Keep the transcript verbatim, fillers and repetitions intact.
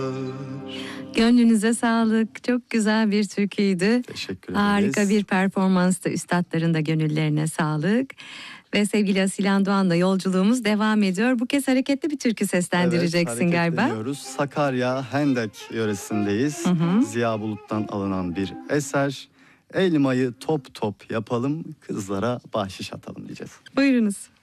Gönlünüze sağlık. Çok güzel bir türküydü. Teşekkür ederiz. Harika bir performanstı. Üstadların da gönüllerine sağlık. Ve sevgili Asilan Doğan'la yolculuğumuz devam ediyor. Bu kez hareketli bir türkü seslendireceksin evet, galiba. hareketleniyoruz. Sakarya Hendek yöresindeyiz. Hı hı. Ziya Bulut'tan alınan bir eser. Elmayı top top yapalım, kızlara bahşiş atalım diyeceğiz. Buyurunuz.